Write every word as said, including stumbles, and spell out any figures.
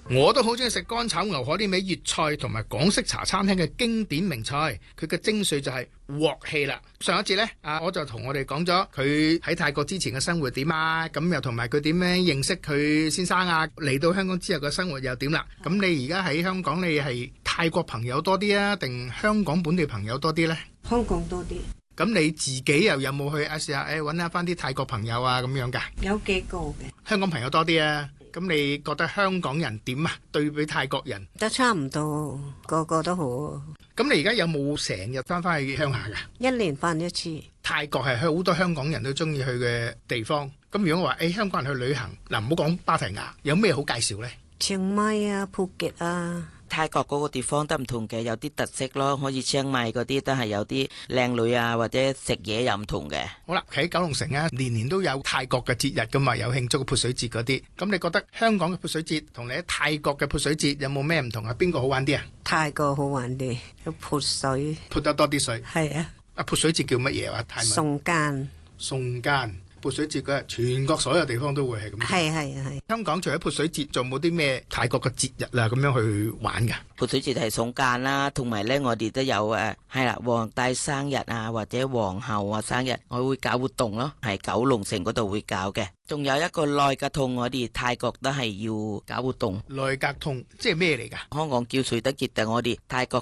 我都好中意食乾炒牛河呢味粵菜同埋港式茶餐廳嘅經典名菜，佢嘅精髓就係鑊氣啦。上一節呢，啊我就同我哋講咗佢喺泰國之前嘅生活點啊，咁又同埋佢點樣認識佢先生啊，嚟到香港之後嘅生活又點啦。咁你而家喺香港，你係泰國朋友多啲啊，定香港本地朋友多啲呢？ 香港多啲。 咁你自己又有冇去啊試下誒揾下翻啲泰國朋友啊咁樣㗎？ 有幾個嘅。香港朋友多啲啊。咁你覺得香港人點啊？對比泰國人都差唔多，個個都好。 咁你而家有冇成日翻返去鄉下㗎？ 一年翻一次。 泰國係好多香港人都中意去嘅地方。咁如果我話誒、哎、香港人去旅行，嗱唔好講芭提雅，有咩好介紹呢？ 清邁啊，普吉啊。 泰國嗰個地方都唔同嘅，有啲特色咯。好似清邁嗰啲都係有啲靚女啊，或者食嘢又唔同嘅。 好啦，喺九龍城啊，年年都有泰國嘅節日噶嘛，有慶祝嘅潑水節嗰啲。咁你覺得香港嘅潑水節同你喺泰國嘅潑水節有冇咩唔同啊？邊個好玩啲啊？ 泰國好玩啲，潑水潑得多啲水。 係啊。 啊，潑水節叫乜嘢話？泰文。 送間。 送間。潑水節嗰日，全國所有地方都會係咁。 係係係。香港除咗潑水節，仲冇啲咩泰國嘅節日啦，咁樣去玩㗎？ 潑水節係送間啦，同埋咧我哋都有誒，係啦，皇帝生日啊，或者皇后啊生日，我會搞活動咯，係九龍城嗰度會搞嘅。仲有一個內格痛，我哋泰國都係要搞活動。 內格痛即係咩嚟㗎？ 香港叫水得節，但我哋泰國